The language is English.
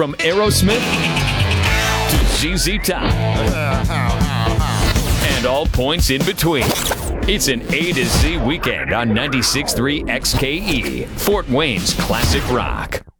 From Aerosmith to ZZ Top and all points in between. It's an A to Z weekend on 96.3 XKE, Fort Wayne's classic rock.